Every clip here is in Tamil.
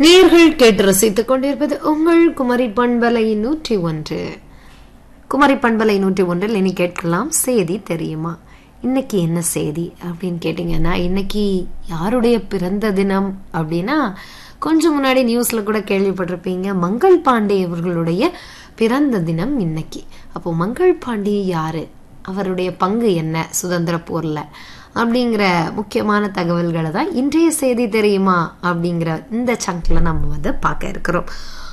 நேர்கள் கேட்டு ரசித்துக் கொண்டிருப்பது உங்கள் குமரி பண்பலை 101. குமரி பண்பலை 101 இனி கேட்கலாம் செய்தி தெரியுமா. இன்னைக்கு என்ன செய்தி அப்படின்னு கேட்டீங்கன்னா, இன்னைக்கு யாருடைய பிறந்த தினம் அப்படின்னா, கொஞ்சம் முன்னாடி நியூஸ்ல கூட கேள்விப்பட்டிருப்பீங்க, மங்கள் பாண்டே அவர்களுடைய பிறந்த தினம் இன்னைக்கு. அப்போ மங்கள் பாண்டே யாரு, அவருடைய பங்கு என்ன சுதந்திர போர்ல அப்படிங்கிற முக்கியமான தகவல்களை தான் இன்றைய செய்தி தெரியுமா அப்படிங்கிற இந்த சங்க்ல நம்ம பார்க்க இருக்கிறோம்.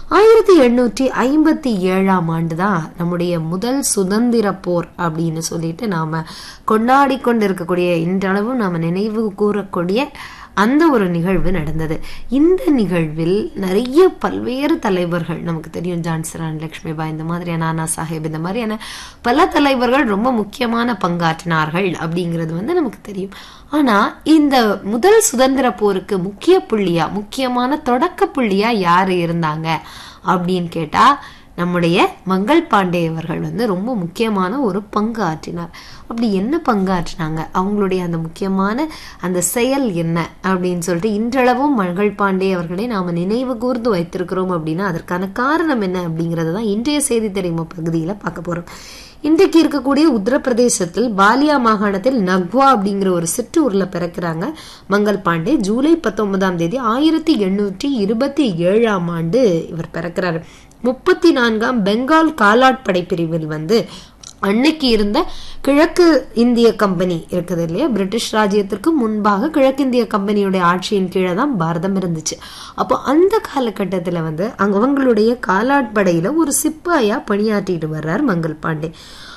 1857 ஆண்டு தான் நம்முடைய முதல் சுதந்திர போர் அப்படின்னு சொல்லிட்டு நாம கொண்டாடி கொண்டு இருக்கக்கூடிய, இன்றளவும் நாம நினைவு கூறக்கூடிய அந்த ஒரு நிகழ்வு நடந்தது. இந்த நிகழ்வில் நிறைய பல்வேறு தலைவர்கள் நமக்கு தெரியும், ஜான்சி ராணி லட்சுமிபாய், இந்த மாதிரியான நானா சாஹேப், இந்த மாதிரியான பல தலைவர்கள் ரொம்ப முக்கியமான பங்காற்றினார்கள் அப்படிங்கிறது நமக்கு தெரியும். ஆனா இந்த முதல் சுதந்திர போருக்கு முக்கியமான தொடக்க புள்ளியா யாரு இருந்தாங்க அப்படின்னு கேட்டா, நம்முடைய மங்கள் பாண்டே அவர்கள் ரொம்ப முக்கியமான ஒரு பங்கு ஆற்றினார். அப்படி என்ன பங்கு ஆற்றினாங்க, அவங்களுடைய அந்த முக்கியமான அந்த செயல் என்ன அப்படின்னு சொல்லிட்டு இன்றளவும் மங்கள் பாண்டே அவர்களை நாம நினைவு கூர்ந்து வைத்திருக்கிறோம். அப்படின்னா அதற்கான காரணம் என்ன அப்படிங்கறது தான் இன்றைய செய்தி தெரியுமா பகுதியில பார்க்க போறோம். இன்றைக்கு இருக்கக்கூடிய உத்தரப்பிரதேசத்தில் பாலியா மாகாணத்தில் நக்வா அப்படிங்கிற ஒரு சிற்றூர்ல பிறக்கிறாங்க மங்கள் பாண்டே. ஜூலை 19 1827 ஆண்டு இவர் பிறக்கிறாரு. 34ஆம் பெங்கால் காலாட் படைப்பிரிவில் அன்னைக்கு இருந்த கிழக்கு இந்திய கம்பெனி இருக்குது இல்லையா, பிரிட்டிஷ் ராஜ்யத்திற்கு முன்பாக கிழக்கிந்திய கம்பெனியுடைய ஆட்சியின் கீழே தான் பாரதம் இருந்துச்சு. அப்போ அந்த காலகட்டத்துல அவங்களுடைய காலாட் படையில ஒரு சிப்பாயா பணியாற்றிட்டு வர்றார் மங்கள் பாண்டே.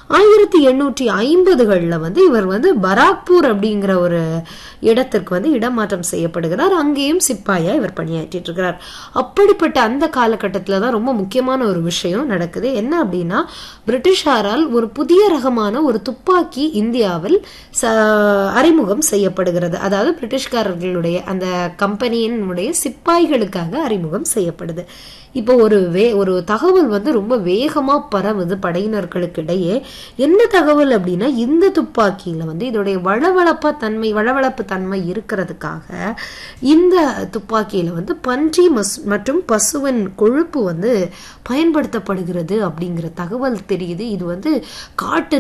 1850களில் இவர் பராக்பூர் அப்படிங்கிற ஒரு இடத்திற்கு இடமாற்றம் செய்யப்படுகிறார். அங்கேயும் சிப்பாயா இவர் பணியாற்றிட்டு இருக்கிறார். அப்படிப்பட்ட அந்த காலகட்டத்துல தான் ரொம்ப முக்கியமான ஒரு விஷயம் நடக்குது. என்ன அப்படின்னா, பிரிட்டிஷாரால் ஒரு புதிய ரகமான ஒரு துப்பாக்கி இந்தியாவில் அறிமுகம் செய்யப்படுகிறது. அதாவது பிரிட்டிஷ்காரர்களுடைய அந்த கம்பெனியினுடைய சிப்பாய்களுக்காக அறிமுகம் செய்யப்படுது. இப்போ ஒரு தகவல் ரொம்ப வேகமா பரவுது படையினர்களுக்கு இடையே. என்ன தகவல் அப்படின்னா, இந்த துப்பாக்கியில இதோடைய வளவளப்பு தன்மை இருக்கிறதுக்காக இந்த துப்பாக்கியில பன்றி மற்றும் பசுவின் கொழுப்பு பயன்படுத்தப்படுகிறது அப்படிங்கிற தகவல் தெரியுது. இது காட்டு